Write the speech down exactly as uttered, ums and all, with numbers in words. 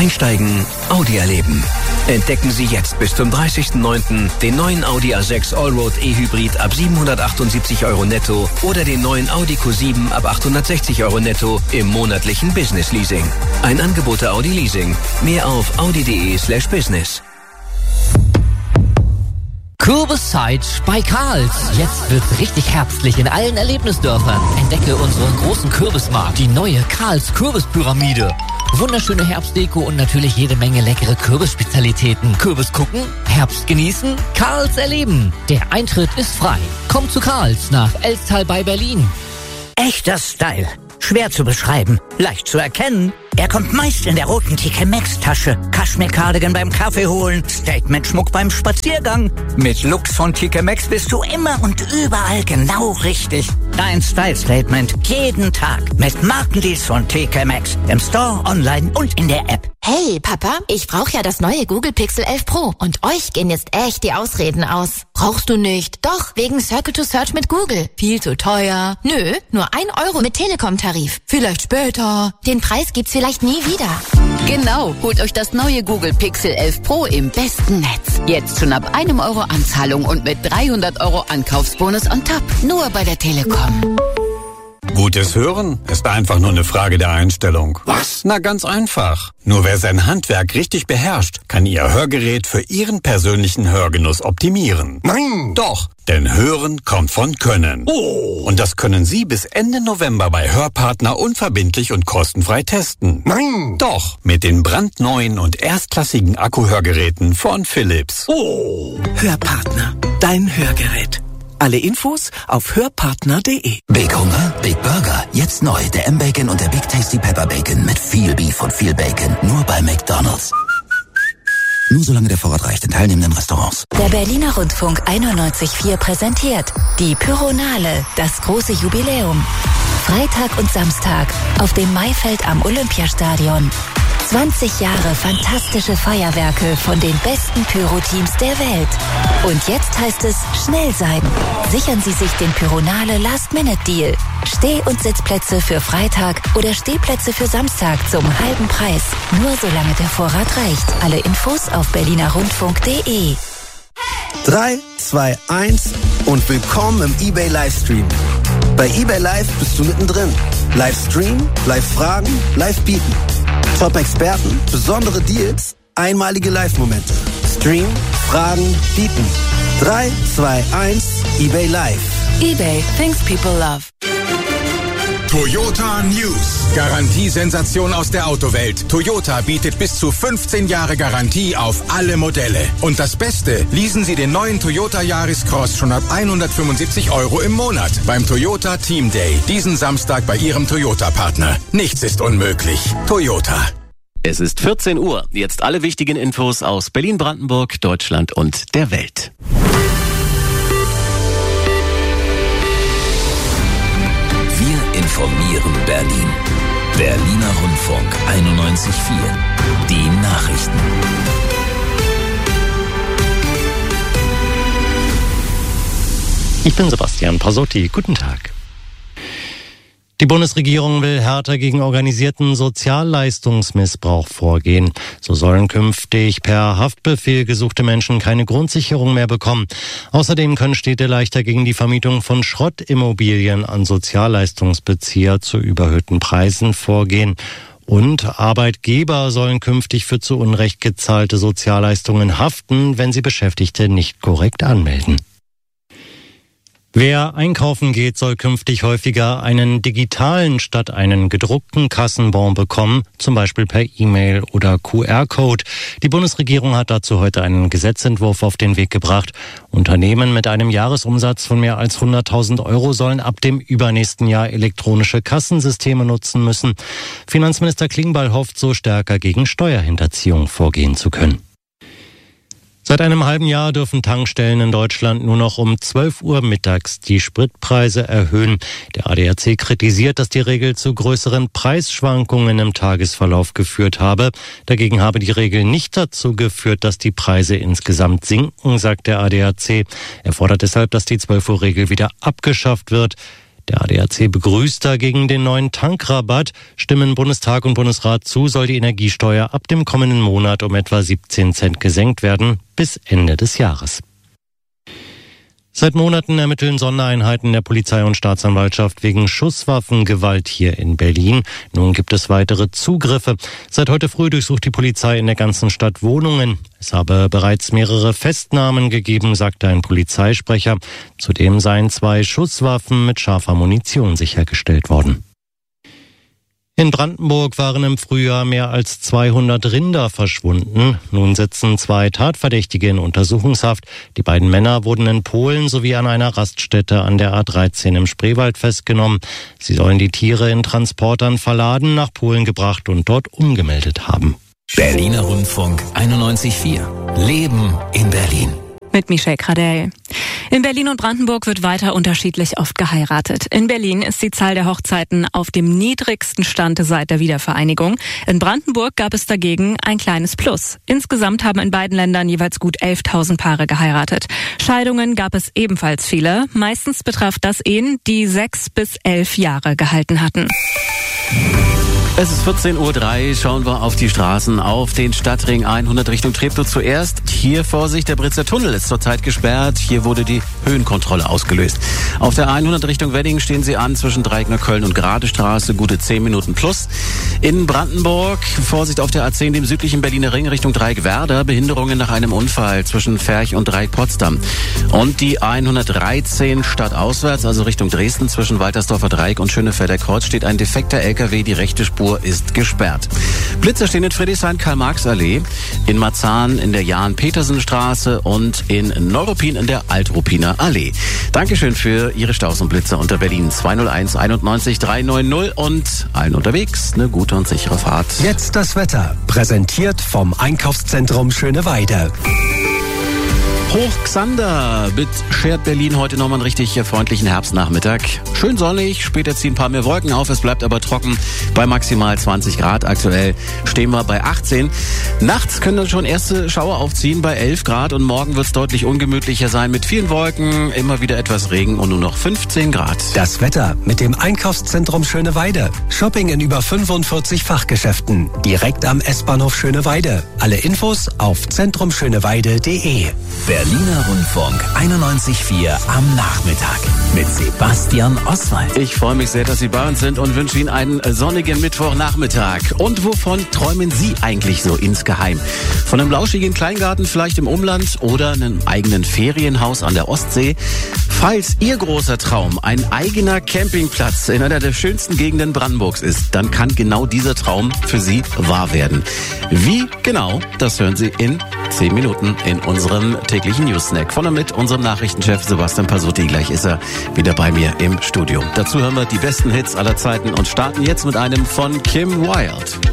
Einsteigen, Audi erleben. Entdecken Sie jetzt bis zum dreißigsten neunten den neuen Audi A sechs Allroad E-Hybrid ab siebenhundertachtundsiebzig Euro netto oder den neuen Audi Q sieben ab achthundertsechzig Euro netto im monatlichen Business Leasing. Ein Angebot der Audi Leasing. Mehr auf audi.de slash business. Kürbeszeit bei Karls. Jetzt wird's richtig herbstlich in allen Erlebnisdörfern. Entdecke unseren großen Kürbismarkt, die neue Karls Kürbispyramide. Wunderschöne Herbstdeko und natürlich jede Menge leckere Kürbisspezialitäten. Kürbis gucken, Herbst genießen, Karls erleben. Der Eintritt ist frei. Kommt zu Karls nach Elstal bei Berlin. Echter Style. Schwer zu beschreiben, leicht zu erkennen. Er kommt meist in der roten T K Maxx Tasche. Kaschmir-Cardigan beim Kaffee holen, Statement-Schmuck beim Spaziergang. Mit Looks von T K Maxx bist du immer und überall genau richtig. Dein Style-Statement jeden Tag mit Markendeals von T K Maxx. Im Store, online und in der App. Hey, Papa, ich brauche ja das neue Google Pixel elf Pro. Und euch gehen jetzt echt die Ausreden aus. Brauchst du nicht? Doch, wegen Circle to Search mit Google. Viel zu teuer. Nö, nur ein Euro mit Telekom-Tarif. Vielleicht später. Den Preis gibt's vielleicht nie wieder. Genau, holt euch das neue Google Pixel elf Pro im besten Netz. Jetzt schon ab einem Euro Anzahlung und mit dreihundert Euro Ankaufsbonus on top. Nur bei der Telekom. Gutes Hören ist einfach nur eine Frage der Einstellung. Was? Na, ganz einfach. Nur wer sein Handwerk richtig beherrscht, kann Ihr Hörgerät für Ihren persönlichen Hörgenuss optimieren. Nein! Doch, denn Hören kommt von Können. Oh! Und das können Sie bis Ende November bei Hörpartner unverbindlich und kostenfrei testen. Nein! Doch, mit den brandneuen und erstklassigen Akkuhörgeräten von Philips. Oh! Hörpartner, dein Hörgerät. Alle Infos auf hörpartner punkt de. Big Hunger, Big Burger. Jetzt neu der M-Bacon und der Big Tasty Pepper Bacon mit viel Beef und viel Bacon. Nur bei McDonald's. Nur solange der Vorrat reicht in teilnehmenden Restaurants. Der Berliner Rundfunk einundneunzig Komma vier präsentiert die Pyronale, das große Jubiläum. Freitag und Samstag auf dem Maifeld am Olympiastadion. zwanzig Jahre fantastische Feuerwerke von den besten Pyro-Teams der Welt. Und jetzt heißt es schnell sein. Sichern Sie sich den Pyronale Last-Minute-Deal. Steh- und Sitzplätze für Freitag oder Stehplätze für Samstag zum halben Preis. Nur solange der Vorrat reicht. Alle Infos auf berliner rundfunk punkt de. drei, zwei, eins und willkommen im eBay Livestream. Bei eBay Live bist du mittendrin. Livestream, Live-Fragen, Live-Bieten. Top-Experten, besondere Deals, einmalige Live-Momente. Stream, Fragen, Bieten. drei, zwei, eins, eBay Live. eBay, things people love. Toyota News. Garantiesensation aus der Autowelt. Toyota bietet bis zu fünfzehn Jahre Garantie auf alle Modelle. Und das Beste, leasen Sie den neuen Toyota Yaris Cross schon ab hundertfünfundsiebzig Euro im Monat beim Toyota Team Day. Diesen Samstag bei Ihrem Toyota-Partner. Nichts ist unmöglich. Toyota. Es ist vierzehn Uhr. Jetzt alle wichtigen Infos aus Berlin, Brandenburg, Deutschland und der Welt. Wir informieren Berlin. Berliner Rundfunk einundneunzig Komma vier. Die Nachrichten. Ich bin Sebastian Pasotti. Guten Tag. Die Bundesregierung will härter gegen organisierten Sozialleistungsmissbrauch vorgehen. So sollen künftig per Haftbefehl gesuchte Menschen keine Grundsicherung mehr bekommen. Außerdem können Städte leichter gegen die Vermietung von Schrottimmobilien an Sozialleistungsbezieher zu überhöhten Preisen vorgehen. Und Arbeitgeber sollen künftig für zu Unrecht gezahlte Sozialleistungen haften, wenn sie Beschäftigte nicht korrekt anmelden. Wer einkaufen geht, soll künftig häufiger einen digitalen statt einen gedruckten Kassenbon bekommen, zum Beispiel per E-Mail oder Q R-Code. Die Bundesregierung hat dazu heute einen Gesetzentwurf auf den Weg gebracht. Unternehmen mit einem Jahresumsatz von mehr als hunderttausend Euro sollen ab dem übernächsten Jahr elektronische Kassensysteme nutzen müssen. Finanzminister Klingbeil hofft, so stärker gegen Steuerhinterziehung vorgehen zu können. Seit einem halben Jahr dürfen Tankstellen in Deutschland nur noch um zwölf Uhr mittags die Spritpreise erhöhen. Der A D A C kritisiert, dass die Regel zu größeren Preisschwankungen im Tagesverlauf geführt habe. Dagegen habe die Regel nicht dazu geführt, dass die Preise insgesamt sinken, sagt der A D A C. Er fordert deshalb, dass die zwölf Uhr Regel wieder abgeschafft wird. Der A D A C begrüßt dagegen den neuen Tankrabatt. Stimmen Bundestag und Bundesrat zu, soll die Energiesteuer ab dem kommenden Monat um etwa siebzehn Cent gesenkt werden, bis Ende des Jahres. Seit Monaten ermitteln Sondereinheiten der Polizei und Staatsanwaltschaft wegen Schusswaffengewalt hier in Berlin. Nun gibt es weitere Zugriffe. Seit heute früh durchsucht die Polizei in der ganzen Stadt Wohnungen. Es habe bereits mehrere Festnahmen gegeben, sagte ein Polizeisprecher. Zudem seien zwei Schusswaffen mit scharfer Munition sichergestellt worden. In Brandenburg waren im Frühjahr mehr als zweihundert Rinder verschwunden. Nun sitzen zwei Tatverdächtige in Untersuchungshaft. Die beiden Männer wurden in Polen sowie an einer Raststätte an der A dreizehn im Spreewald festgenommen. Sie sollen die Tiere in Transportern verladen, nach Polen gebracht und dort umgemeldet haben. Berliner Rundfunk einundneunzig Komma vier. Leben in Berlin. Mit Michelle Cradell. In Berlin und Brandenburg wird weiter unterschiedlich oft geheiratet. In Berlin ist die Zahl der Hochzeiten auf dem niedrigsten Stand seit der Wiedervereinigung. In Brandenburg gab es dagegen ein kleines Plus. Insgesamt haben in beiden Ländern jeweils gut elftausend Paare geheiratet. Scheidungen gab es ebenfalls viele. Meistens betraf das Ehen, die sechs bis elf Jahre gehalten hatten. Es ist vierzehn Uhr drei, schauen wir auf die Straßen, auf den Stadtring hundert Richtung Treptow zuerst. Hier Vorsicht, der Britzer Tunnel ist zurzeit gesperrt. Hier wurde die Höhenkontrolle ausgelöst. Auf der hundert Richtung Wedding stehen Sie an zwischen Dreieckner Köln und Gradestraße, gute zehn Minuten plus. In Brandenburg, Vorsicht auf der A zehn, dem südlichen Berliner Ring Richtung Dreieck Werder, Behinderungen nach einem Unfall zwischen Ferch und Dreieck Potsdam. Und die hundertdreizehn stadtauswärts, also Richtung Dresden, zwischen Waltersdorfer Dreieck und Schönefelder Kreuz steht ein defekter L K W, die rechte Spur ist gesperrt. Blitzer stehen in Friedrichshain, Karl-Marx-Allee, in Marzahn in der Jan-Petersen-Straße und in Neuruppin in der Alt-Ruppiner Allee. Dankeschön für Ihre Staus und Blitzer unter Berlin zwei null eins einundneunzig dreihundertneunzig und allen unterwegs eine gute und sichere Fahrt. Jetzt das Wetter, präsentiert vom Einkaufszentrum Schöneweide. Hoch Xander beschert Berlin heute nochmal einen richtig freundlichen Herbstnachmittag. Schön sonnig, später ziehen ein paar mehr Wolken auf, es bleibt aber trocken bei maximal zwanzig Grad. Aktuell stehen wir bei achtzehn. Nachts können dann schon erste Schauer aufziehen bei elf Grad und morgen wird es deutlich ungemütlicher sein mit vielen Wolken, immer wieder etwas Regen und nur noch fünfzehn Grad. Das Wetter mit dem Einkaufszentrum Schöneweide. Shopping in über fünfundvierzig Fachgeschäften. Direkt am S-Bahnhof Schöneweide. Alle Infos auf zentrumschöneweide punkt de. Berliner Rundfunk einundneunzig Komma vier am Nachmittag mit Sebastian Oswald. Ich freue mich sehr, dass Sie bei uns sind und wünsche Ihnen einen sonnigen Mittwochnachmittag. Und wovon träumen Sie eigentlich so insgeheim? Von einem lauschigen Kleingarten vielleicht im Umland oder einem eigenen Ferienhaus an der Ostsee? Falls Ihr großer Traum ein eigener Campingplatz in einer der schönsten Gegenden Brandenburgs ist, dann kann genau dieser Traum für Sie wahr werden. Wie genau, das hören Sie in zehn Minuten in unserem täglichen News-Snack von und mit unserem Nachrichtenchef Sebastian Pasutti. Gleich ist er wieder bei mir im Studio. Dazu hören wir die besten Hits aller Zeiten und starten jetzt mit einem von Kim Wilde.